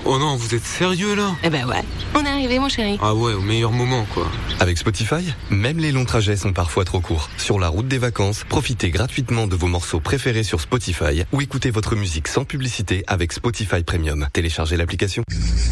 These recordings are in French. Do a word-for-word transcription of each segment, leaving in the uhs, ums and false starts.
Oh non, vous êtes sérieux là? Eh ben ouais, on est arrivé mon chéri. Ah ouais, au meilleur moment quoi. Avec Spotify, même les longs trajets sont parfois trop courts. Sur la route des vacances, profitez gratuitement de vos morceaux préférés sur Spotify ou écoutez votre musique sans publicité avec Spotify Premium. Téléchargez l'application.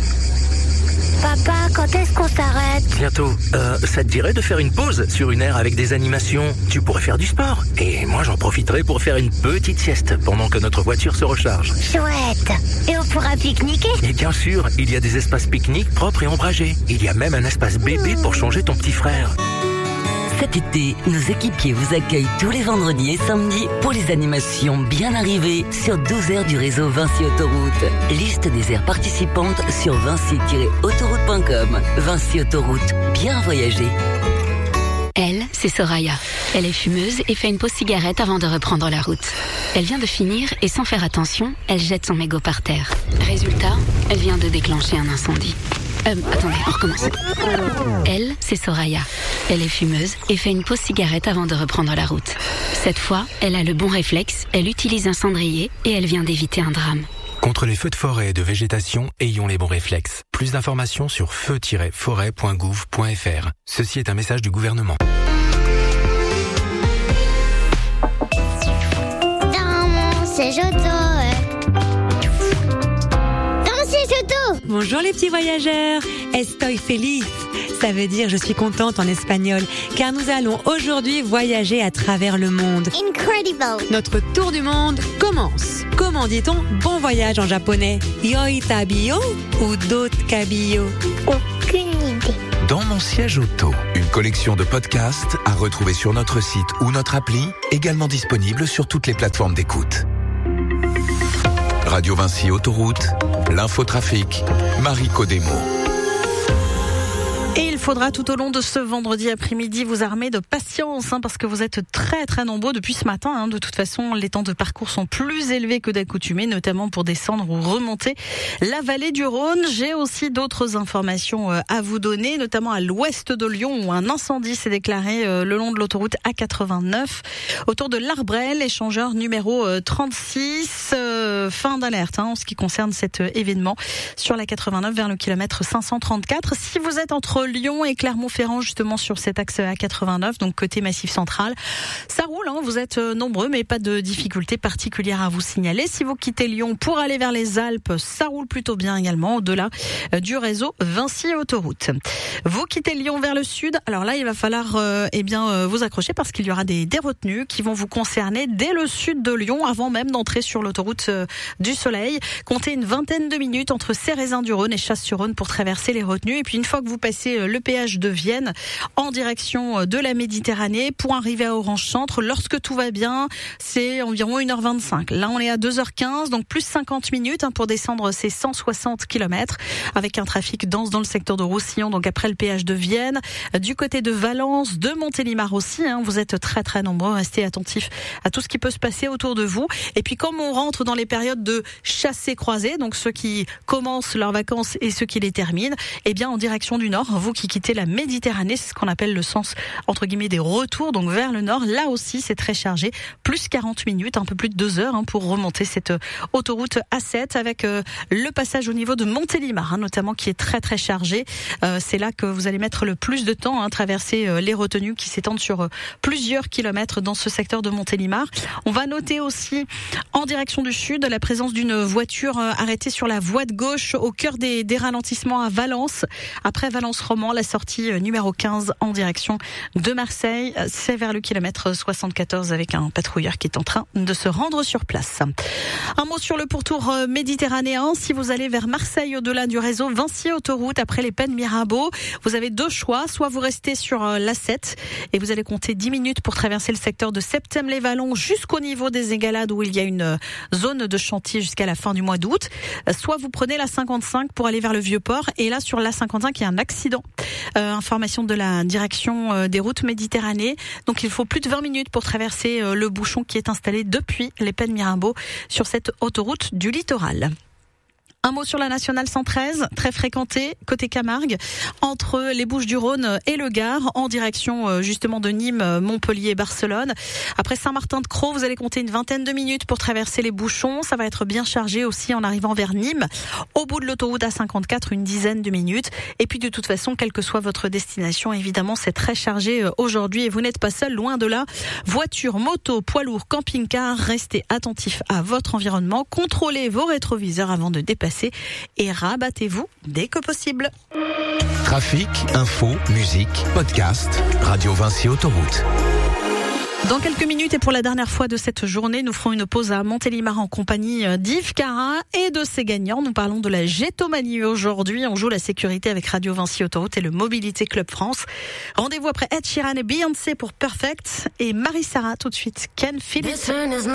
Papa, quand est-ce qu'on s'arrête? Bientôt. Euh, ça te dirait de faire une pause sur une aire avec des animations? Tu pourrais faire du sport. Et moi, j'en profiterai pour faire une petite sieste pendant que notre voiture se recharge. Chouette. Et on pourra pique-niquer? Et bien sûr, il y a des espaces pique-nique propres et ombragés. Il y a même un espace bébé pour changer ton petit frère. Cet été, nos équipiers vous accueillent tous les vendredis et samedis pour les animations bien arrivées sur douze aires du réseau Vinci Autoroute. Liste des aires participantes sur vinci tiret autoroute point com. Vinci Autoroute, bien voyager. Elle, c'est Soraya. Elle est fumeuse et fait une pause cigarette avant de reprendre la route. Elle vient de finir et sans faire attention, elle jette son mégot par terre. Résultat, elle vient de déclencher un incendie. Euh, attendez, on recommence. Elle, c'est Soraya. Elle est fumeuse et fait une pause cigarette avant de reprendre la route. Cette fois, elle a le bon réflexe, elle utilise un cendrier et elle vient d'éviter un drame. Contre les feux de forêt et de végétation, ayons les bons réflexes. Plus d'informations sur feu tiret forêt point gouv point f r. Ceci est un message du gouvernement. Dans mon siège auto. Dans mon siège auto. Bonjour les petits voyageurs, estoy feliz. Ça veut dire je suis contente en espagnol, car nous allons aujourd'hui voyager à travers le monde. Incredible. Notre tour du monde commence. Comment dit-on bon voyage en japonais? Yoi tabiyo ou dot kabiyo? Aucune idée. Dans mon siège auto, une collection de podcasts à retrouver sur notre site ou notre appli, également disponible sur toutes les plateformes d'écoute. Radio Vinci Autoroute, l'infotrafic, Marie Codemo. Et il faudra tout au long de ce vendredi après-midi vous armer de patience hein, parce que vous êtes très très nombreux depuis ce matin. Hein. De toute façon, les temps de parcours sont plus élevés que d'accoutumé, notamment pour descendre ou remonter la vallée du Rhône. J'ai aussi d'autres informations à vous donner, notamment à l'ouest de Lyon où un incendie s'est déclaré le long de l'autoroute A quatre-vingt-neuf autour de l'Arbrel, échangeur numéro trente-six. Euh, fin d'alerte hein, en ce qui concerne cet événement sur la quatre-vingt-neuf vers le kilomètre cinq cent trente-quatre. Si vous êtes entre Lyon et Clermont-Ferrand, justement sur cet axe A quatre-vingt-neuf, donc côté Massif Central, ça roule, hein, vous êtes nombreux, mais pas de difficultés particulières à vous signaler. Si vous quittez Lyon pour aller vers les Alpes, ça roule plutôt bien également, au-delà du réseau Vinci Autoroute. Vous quittez Lyon vers le sud, alors là, il va falloir euh, eh bien, euh, vous accrocher parce qu'il y aura des, des retenues qui vont vous concerner dès le sud de Lyon, avant même d'entrer sur l'autoroute euh, du Soleil. Comptez une vingtaine de minutes entre Cérézin-du-Rhône et Chasse-sur-Rhône pour traverser les retenues. Et puis une fois que vous passez le péage de Vienne en direction de la Méditerranée pour arriver à Orange Centre, lorsque tout va bien, c'est environ une heure vingt-cinq. Là, on est à deux heures quinze, donc plus cinquante minutes hein, pour descendre ces cent soixante kilomètres avec un trafic dense dans le secteur de Roussillon, donc après le péage de Vienne. Du côté de Valence, de Montélimar aussi, hein, vous êtes très très nombreux, restez attentifs à tout ce qui peut se passer autour de vous. Et puis comme on rentre dans les périodes de chassés-croisés, donc ceux qui commencent leurs vacances et ceux qui les terminent, eh bien en direction du nord, vous qui quittez la Méditerranée, c'est ce qu'on appelle le sens entre guillemets des retours, donc vers le nord, là aussi c'est très chargé, plus quarante minutes, un peu plus de deux heures hein, pour remonter cette autoroute A sept avec euh, le passage au niveau de Montélimar hein, notamment qui est très très chargé. Euh, c'est là que vous allez mettre le plus de temps à hein, traverser euh, les retenues qui s'étendent sur euh, plusieurs kilomètres dans ce secteur de Montélimar. On va noter aussi en direction du sud la présence d'une voiture euh, arrêtée sur la voie de gauche au cœur des, des ralentissements à Valence. Après Valence-Roman, la sortie euh, numéro quinze en direction de Marseille, c'est vers le kilomètre soixante-quatorze avec un patrouilleur qui est en train de se rendre sur place. Un mot sur le pourtour euh, méditerranéen. Si vous allez vers Marseille au-delà du réseau Vinci Autoroute après les Pennes Mirabeau, vous avez deux choix. Soit vous restez sur euh, l'A sept et vous allez compter dix minutes pour traverser le secteur de Septem-les-Vallons jusqu'au niveau des Égalades où il y a une euh, zone de chantier jusqu'à la fin du mois d'août. Euh, soit vous prenez la cinquante-cinq pour aller vers le Vieux-Port et là sur la cinquante-cinq il y a un accident. Euh, information de la direction euh, des routes Méditerranée. Donc il faut plus de vingt minutes pour traverser euh, le bouchon qui est installé depuis les Pennes Mirabeau sur cette autoroute du littoral. Un mot sur la nationale cent treize, très fréquentée, côté Camargue, entre les Bouches-du-Rhône et le Gard, en direction justement de Nîmes, Montpellier et Barcelone. Après Saint-Martin-de-Crau, vous allez compter une vingtaine de minutes pour traverser les bouchons. Ça va être bien chargé aussi en arrivant vers Nîmes. Au bout de l'autoroute A cinquante-quatre, une dizaine de minutes. Et puis de toute façon, quelle que soit votre destination, évidemment, c'est très chargé aujourd'hui et vous n'êtes pas seul, loin de là. Voiture, moto, poids lourd, camping-car, restez attentifs à votre environnement, contrôlez vos rétroviseurs avant de dépasser et rabattez-vous dès que possible. Trafic, info, musique, podcast, Radio Vinci Autoroute. Dans quelques minutes et pour la dernière fois de cette journée, nous ferons une pause à Montélimar en compagnie d'Yves Carin et de ses gagnants. Nous parlons de la Gétomanie aujourd'hui. On joue la sécurité avec Radio Vinci Autoroute et le Mobilité Club France. Rendez-vous après Ed Sheeran et Beyoncé pour Perfect et Marie Sarah tout de suite. Ken Phillips.